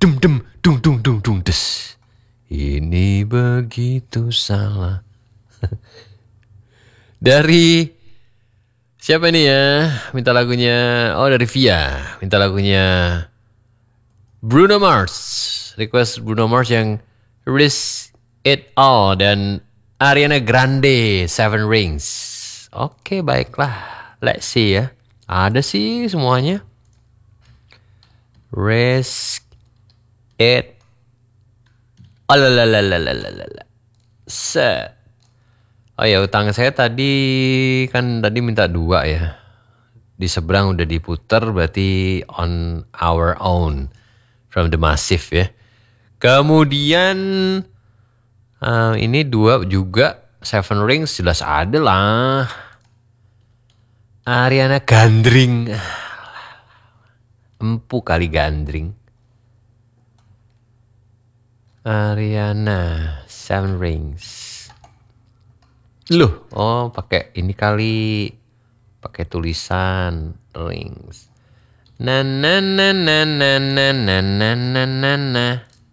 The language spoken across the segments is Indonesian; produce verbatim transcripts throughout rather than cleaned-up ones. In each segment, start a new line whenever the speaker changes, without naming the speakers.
dem dem dung dung dung dung des. Ini begitu salah. Dari siapa nih ya? Minta lagunya. Oh, dari Via. Minta lagunya Bruno Mars. Request Bruno Mars yang Risk It All dan Ariana Grande Seven Rings. Oke, baiklah. Let's see ya. Ada sih semuanya. Risk It. Oh, lalalalalalala. Set. Oh ya, utang saya tadi kan tadi minta dua ya. Di seberang udah diputer, berarti On Our Own from The Massive ya. Kemudian uh, ini dua juga, Seven Rings jelas ada lah. Ariana Gandring. Empu kali Gandring. Ariana Seven Rings. Loh, oh pakai ini kali, pakai tulisan rings. Na na na na na na na na na na na.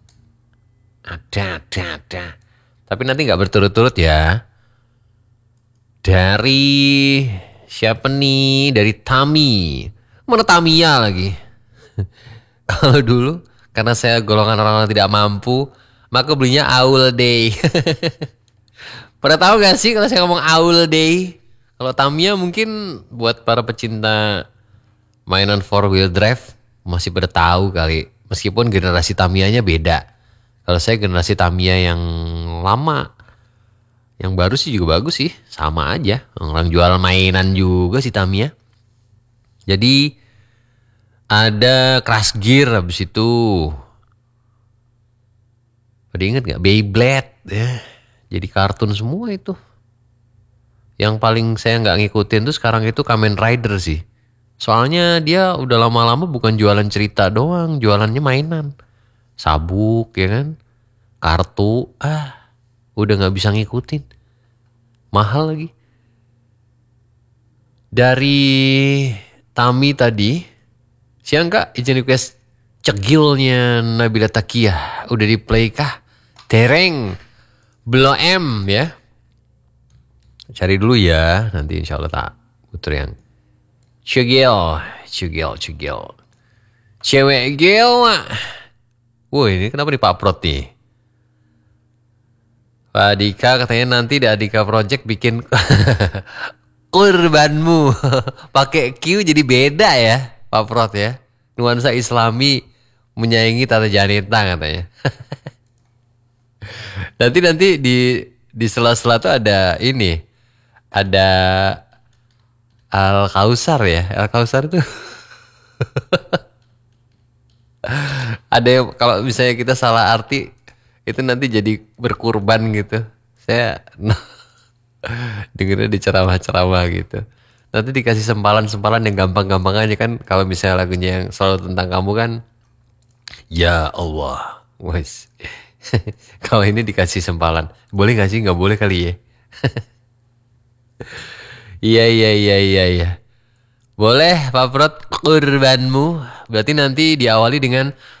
Ada, ada, ada. Tapi nanti nggak berturut-turut ya. Dari siapa nih? Dari Tami. Mana Tamiya lagi? Kalau dulu karena saya golongan orang-orang tidak mampu, maka belinya All Day. Pada tahu gak sih kalau saya ngomong All Day? Kalau Tamiya mungkin buat para pecinta mainan four wheel drive masih pada tahu kali. Meskipun generasi Tamiyanya beda. Kalau saya generasi Tamiya yang lama. Yang baru sih juga bagus sih. Sama aja. Orang jual mainan juga sih Tamiya. Jadi ada Crash Gear habis itu. Pada inget gak? Beyblade ya. Jadi kartun semua itu. Yang paling saya nggak ngikutin tuh sekarang itu Kamen Rider sih. Soalnya dia udah lama-lama bukan jualan cerita doang, jualannya mainan. Sabuk ya kan, kartu, ah, udah nggak bisa ngikutin. Mahal lagi. Dari Tami tadi, siang kak izin request Cegilnya Nabila Takiyah. Udah di play kah? Tereng. Belum M ya. Cari dulu ya. Nanti insya Allah tak puter yang Cegil. Cegil, Cegil. Cewek gil. Wah ini kenapa nih Pak Prot nih? Pak Dika katanya nanti di Adika Project bikin kurbanmu. Pakai Q jadi beda ya Pak Prot ya. Nuansa Islami menyaingi Tata Janita katanya. Nanti nanti di di sela-sela tuh ada ini, ada Al Kausar ya, Al Kausar tuh ada yang kalau misalnya kita salah arti itu nanti jadi berkurban gitu. Saya dengernya di ceramah-ceramah gitu. Nanti dikasih sempalan-sempalan yang gampang-gampang aja kan. Kalau misalnya lagunya yang selalu tentang kamu kan, ya Allah, wes. Kalau ini dikasih sempalan, boleh gak sih? Gak boleh kali ya. Iya iya iya iya iya. Boleh Pak Prot kurbanmu. Berarti nanti diawali dengan